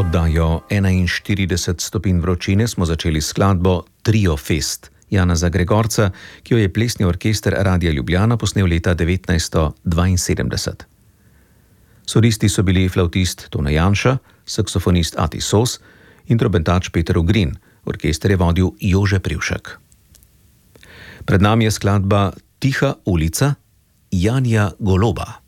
Oddajo 41 stopinj vročine smo začeli s skladbo Trio Fest Janeza Gregorca, ki jo je plesni orkester Radia Ljubljana posnel leta 1972. Solisti so bili flavtist Tone Janša, saksofonist Ati Sos in trobentač Peter Ogrin. Orkester je vodil Jože Privšek. Pred nami je skladba Tiha ulica Janija Goloba.